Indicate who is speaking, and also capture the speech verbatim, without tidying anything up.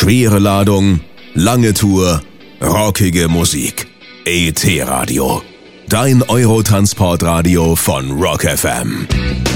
Speaker 1: Schwere Ladung, lange Tour, rockige Musik. E T Radio. Dein Eurotransportradio von Rock F M.